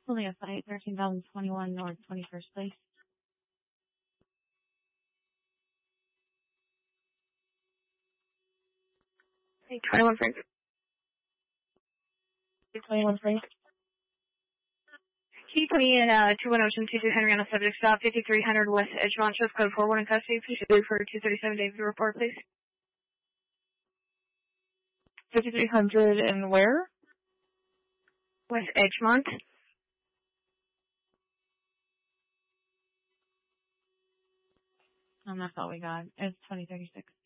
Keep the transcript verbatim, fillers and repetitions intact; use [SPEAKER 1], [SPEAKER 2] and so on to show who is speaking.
[SPEAKER 1] Police site, thirteen thousand twenty-one North twenty-first Place.
[SPEAKER 2] twenty-one Frank.
[SPEAKER 1] twenty-one Frank.
[SPEAKER 2] Can you put me in uh, two one zero two two Henry on a subject stop, fifty-three hundred West Edgemont, shows code four one in custody. Please do for two thirty-seven David report, please.
[SPEAKER 1] fifty-three hundred and where?
[SPEAKER 2] West Edgemont.
[SPEAKER 1] And that's all we got. It's twenty thirty-six.